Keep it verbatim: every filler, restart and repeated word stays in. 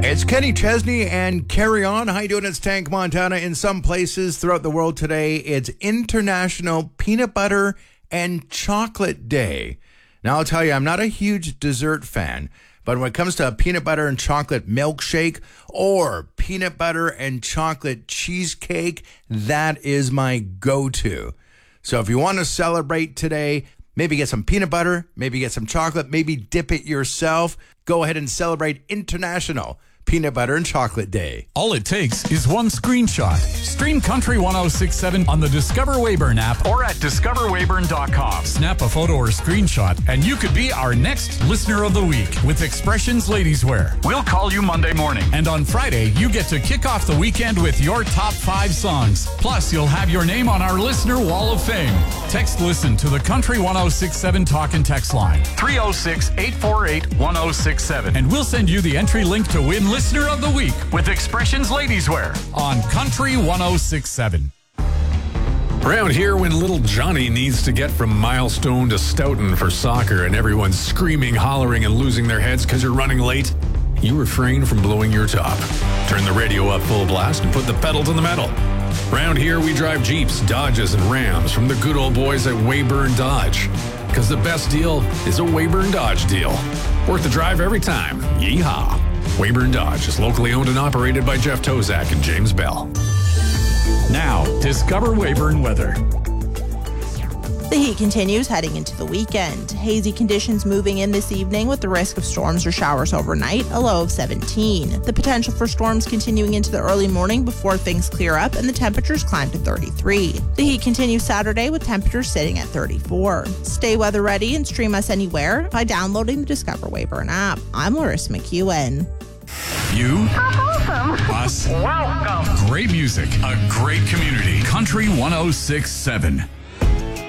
It's Kenny Chesney and Carry On. How you doing? It's Tank Montana. In some places throughout the world today, it's International Peanut Butter and Chocolate Day. Now, I'll tell you, I'm not a huge dessert fan, but when it comes to a peanut butter and chocolate milkshake or peanut butter and chocolate cheesecake, that is my go-to. So if you want to celebrate today, maybe get some peanut butter, maybe get some chocolate, maybe dip it yourself. Go ahead and celebrate International Peanut Butter and Chocolate Day. All it takes is one screenshot. Stream Country one oh six point seven on the Discover Weyburn app or at discover weyburn dot com. Snap a photo or screenshot and you could be our next Listener of the Week with Expressions Ladies Wear. We'll call you Monday morning. And on Friday, you get to kick off the weekend with your top five songs. Plus, you'll have your name on our Listener Wall of Fame. Text Listen to the Country one oh six point seven talk and text line. three oh six, eight four eight, one oh six seven. And we'll send you the entry link to win Listener of the Week with Expressions Ladies Wear on Country one oh six point seven. Around here, when little Johnny needs to get from Milestone to Stoughton for soccer and everyone's screaming, hollering, and losing their heads because you're running late, you refrain from blowing your top. Turn the radio up full blast and put the pedal to the metal. Around here, we drive Jeeps, Dodges, and Rams from the good old boys at Weyburn Dodge. Because the best deal is a Weyburn Dodge deal. Worth the drive every time. Yeehaw. Weyburn Dodge is locally owned and operated by Jeff Tozak and James Bell. Now, Discover Weyburn weather. The heat continues heading into the weekend. Hazy conditions moving in this evening with the risk of storms or showers overnight, a low of seventeen. The potential for storms continuing into the early morning before things clear up and the temperatures climb to thirty-three. The heat continues Saturday with temperatures sitting at thirty-four. Stay weather ready and stream us anywhere by downloading the Discover Weyburn app. I'm Larissa McEwen. You, Awesome. us, Welcome. great music, a great community. Country one oh six point seven.